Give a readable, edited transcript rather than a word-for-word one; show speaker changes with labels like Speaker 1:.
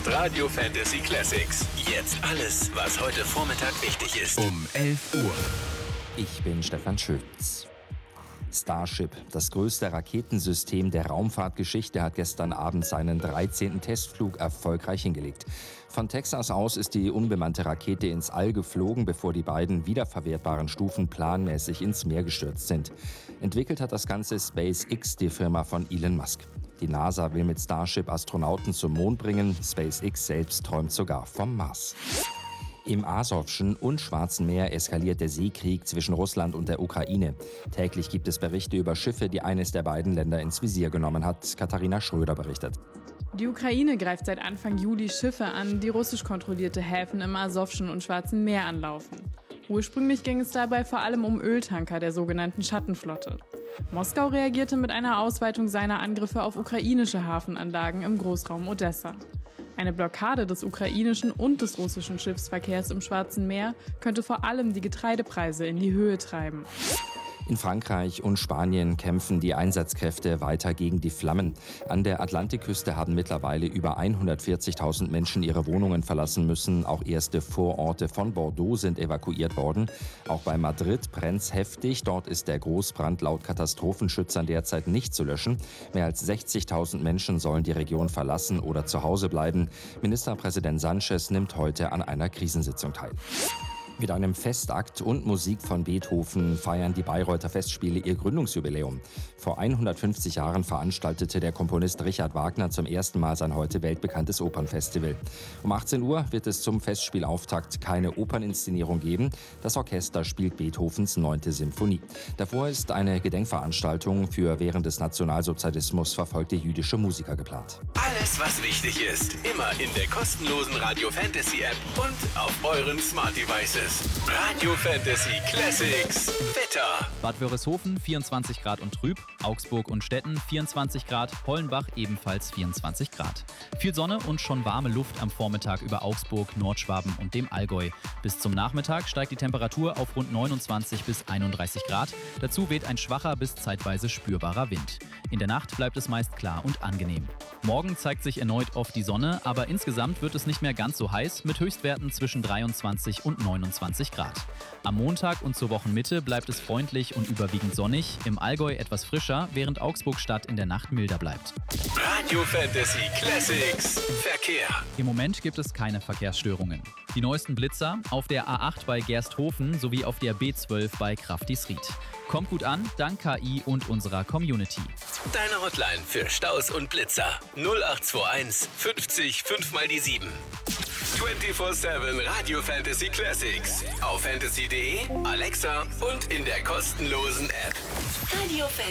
Speaker 1: Radio Fantasy Classics. Jetzt alles, was heute Vormittag wichtig ist.
Speaker 2: Um 11 Uhr.
Speaker 3: Ich bin Stefan Schütz. Starship, das größte Raketensystem der Raumfahrtgeschichte, hat gestern Abend seinen 13. Testflug erfolgreich hingelegt. Von Texas aus ist die unbemannte Rakete ins All geflogen, bevor die beiden wiederverwertbaren Stufen planmäßig ins Meer gestürzt sind. Entwickelt hat das Ganze SpaceX, die Firma von Elon Musk. Die NASA will mit Starship Astronauten zum Mond bringen. SpaceX selbst träumt sogar vom Mars. Im Asowschen und Schwarzen Meer eskaliert der Seekrieg zwischen Russland und der Ukraine. Täglich gibt es Berichte über Schiffe, die eines der beiden Länder ins Visier genommen hat. Katharina Schröder berichtet.
Speaker 4: Die Ukraine greift seit Anfang Juli Schiffe an, die russisch kontrollierte Häfen im Asowschen und Schwarzen Meer anlaufen. Ursprünglich ging es dabei vor allem um Öltanker der sogenannten Schattenflotte. Moskau reagierte mit einer Ausweitung seiner Angriffe auf ukrainische Hafenanlagen im Großraum Odessa. Eine Blockade des ukrainischen und des russischen Schiffsverkehrs im Schwarzen Meer könnte vor allem die Getreidepreise in die Höhe treiben.
Speaker 3: In Frankreich und Spanien kämpfen die Einsatzkräfte weiter gegen die Flammen. An der Atlantikküste haben mittlerweile über 140.000 Menschen ihre Wohnungen verlassen müssen. Auch erste Vororte von Bordeaux sind evakuiert worden. Auch bei Madrid brennt's heftig. Dort ist der Großbrand laut Katastrophenschützern derzeit nicht zu löschen. Mehr als 60.000 Menschen sollen die Region verlassen oder zu Hause bleiben. Ministerpräsident Sánchez nimmt heute an einer Krisensitzung teil. Mit einem Festakt und Musik von Beethoven feiern die Bayreuther Festspiele ihr Gründungsjubiläum. Vor 150 Jahren veranstaltete der Komponist Richard Wagner zum ersten Mal sein heute weltbekanntes Opernfestival. Um 18 Uhr wird es zum Festspielauftakt keine Operninszenierung geben. Das Orchester spielt Beethovens 9. Symphonie. Davor ist eine Gedenkveranstaltung für während des Nationalsozialismus verfolgte jüdische Musiker geplant.
Speaker 1: Alles, was wichtig ist, immer in der kostenlosen Radio Fantasy App und auf euren Smart Devices. Radio Fantasy Classics. Wetter.
Speaker 5: Bad Wörishofen 24 Grad und trüb, Augsburg und Stetten 24 Grad, Hollenbach ebenfalls 24 Grad. Viel Sonne und schon warme Luft am Vormittag über Augsburg, Nordschwaben und dem Allgäu. Bis zum Nachmittag steigt die Temperatur auf rund 29 bis 31 Grad. Dazu weht ein schwacher bis zeitweise spürbarer Wind. In der Nacht bleibt es meist klar und angenehm. Morgen zeigt sich erneut oft die Sonne, aber insgesamt wird es nicht mehr ganz so heiß mit Höchstwerten zwischen 23 und 29 Grad. Am Montag und zur Wochenmitte bleibt es freundlich und überwiegend sonnig, im Allgäu etwas frischer, während Augsburg-Stadt in der Nacht milder bleibt.
Speaker 1: Radio Fantasy Classics. Verkehr.
Speaker 5: Im Moment gibt es keine Verkehrsstörungen. Die neuesten Blitzer auf der A8 bei Gersthofen sowie auf der B12 bei Kraftisried. Kommt gut an, dank KI und unserer Community.
Speaker 1: Deine Hotline für Staus und Blitzer. 0821 50 5 mal die 7. 24/7 Radio Fantasy Classics. Auf fantasy.de, Alexa und in der kostenlosen App.
Speaker 6: Radio Fantasy.